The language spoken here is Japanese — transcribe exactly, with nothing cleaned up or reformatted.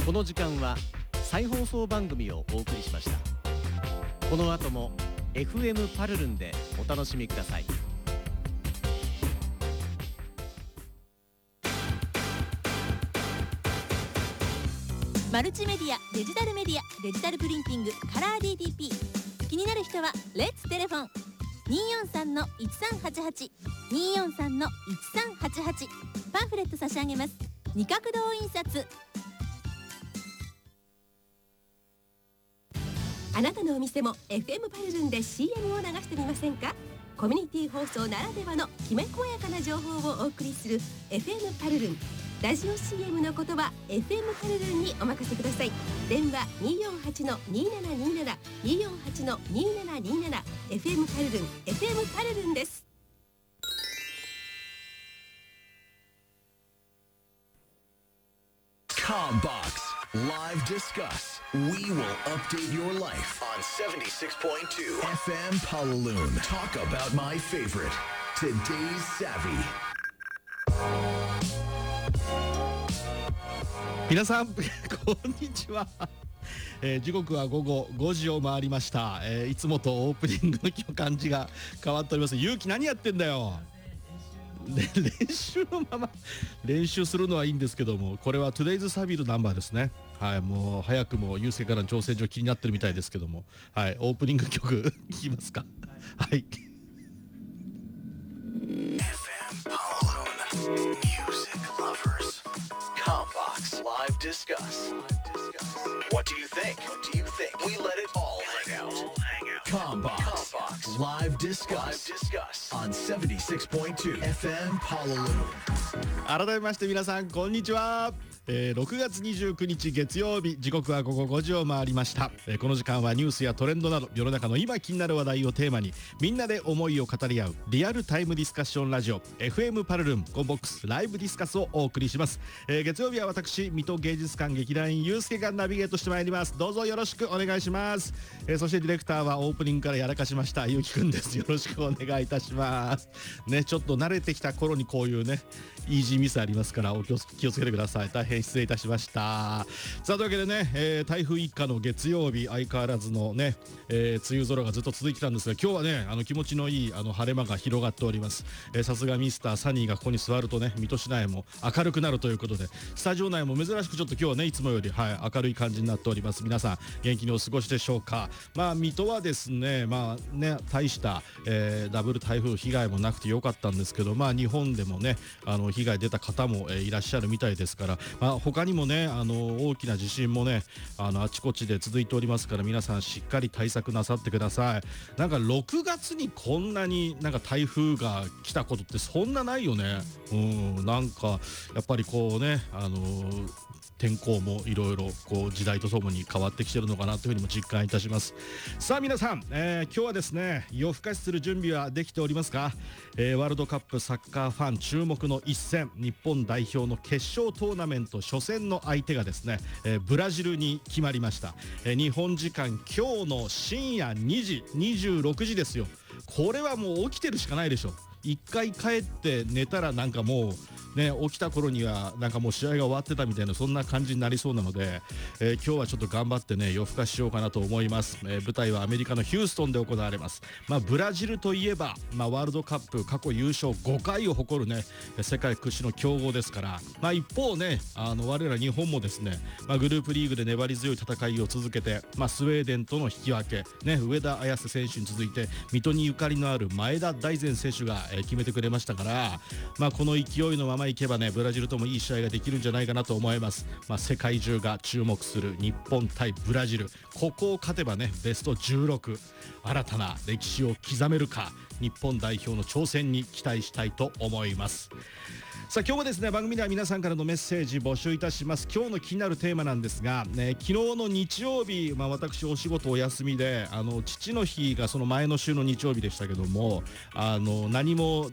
この時間は再放送番組をお送りしました。この後も エフエム パルルンでお楽しみください。 マルチメディア、デジタルメディア、デジタルプリンティング、カラー ディーティーピー。 気になる人はレッツテレフォン にーよんさんのいちさんはちはち にーよんさんのいちさんはちはち。 パンフレット差し上げます。二角堂印刷。あなたのお店も エフエム パルルンで シーエム を流してみませんか？コミュニティ放送ならではのきめ細やかな情報をお送りする エフエム パルルン。ラジオ シーエム のことは エフエム パルルンにお任せください。電話 にーよんはちのにーななにーなな にーよんはちのにーななにーなな。 エフエム パルルン エフエム パルルンです。 Combox Live Discuss. We will update your life on seventy-six point two F M Palaloon. Talk about my favorite, Today's Savvy. 皆さんこんにちは、えー、時刻は午後ごじを回りました、えー、いつもとオープニングの感じが変わっております。ゆうき何やってんだよ。練習のまま練習するのはいいんですけども、これは Today's Savvy のナンバーですね。はい、もう早くもユースケからの挑戦状気になってるみたいですけども、はい、オープニング曲聴きますか。はい。 Music lovers. Combox Live Discuss. What do you think? What do you think? We let it all hang out. Combox Live Discuss on seventy-six point two F M Palaloon. 改めまして皆さんこんにちは。えー、ろくがつにじゅうくにち月曜日、時刻は午後ごじを回りました。えー、この時間はニュースやトレンドなど世の中の今気になる話題をテーマにみんなで思いを語り合うリアルタイムディスカッションラジオ エフエム パルルンコンボックスライブディスカスをお送りします。えー、月曜日は私水戸芸術館劇団員ゆうすけがナビゲートしてまいります。どうぞよろしくお願いします。えー、そしてディレクターはオープニングからやらかしましたゆうきくんです。よろしくお願いいたしますね。ちょっと慣れてきた頃にこういうねイージーミスありますからお気をつけてください。大変失礼いたしました。さあというわけでね、えー、台風一過の月曜日、相変わらずのね、えー、梅雨空がずっと続いてたんですが、今日はねあの気持ちのいいあの晴れ間が広がっております。さすがミスターサニーがここに座るとね、水戸市内も明るくなるということで、スタジオ内も珍しくちょっと今日はねいつもより、はい、明るい感じになっております。皆さん元気にお過ごしでしょうか。まあ水戸はですね、まあね大した、えー、ダブル台風被害もなくてよかったんですけど、まあ日本でもねあの被害出た方も、えー、いらっしゃるみたいですから、まあ、他にもねあの大きな地震もねあのあちこちで続いておりますから、皆さんしっかり対策なさってください。なんかろくがつにこんなになんか台風が来たことってそんなないよね。うんなんかやっぱりこうねあの天候もいろいろこう時代とともに変わってきてるのかなというふうにも実感いたします。さあ皆さん、えー、今日はですね夜更かしする準備はできておりますか。えー、ワールドカップサッカーファン注目の一戦、日本代表の決勝トーナメント初戦の相手がですね、えー、ブラジルに決まりました。えー、日本時間今日の深夜にじにじゅうろくじですよ。これはもう起きてるしかないでしょ。一回帰って寝たらなんかもうね起きた頃にはなんかもう試合が終わってたみたいなそんな感じになりそうなので、えー、今日はちょっと頑張ってね夜更かししようかなと思います。えー、舞台はアメリカのヒューストンで行われます。まあブラジルといえば、まあ、ワールドカップ過去優勝ごかいを誇るね世界屈指の強豪ですから、まあ一方ねあの我ら日本もですね、まあ、グループリーグで粘り強い戦いを続けて、まあ、スウェーデンとの引き分け、ね、上田綺世選手に続いて水戸にゆかりのある前田大然選手が、えー、決めてくれましたから、まあ、この勢いのままいけばねブラジルともいい試合ができるんじゃないかなと思います。まあ、世界中が注目する日本対ブラジル、ここを勝てばねベストじゅうろく、新たな歴史を刻めるか、日本代表の挑戦に期待したいと思います。さあ今日もですね番組では皆さんからのメッセージ募集いたします。今日の気になるテーマなんですが、ね、昨日の日曜日、まあ、私お仕事お休みであの父の日がその前の週の日曜日でしたけども、あの何も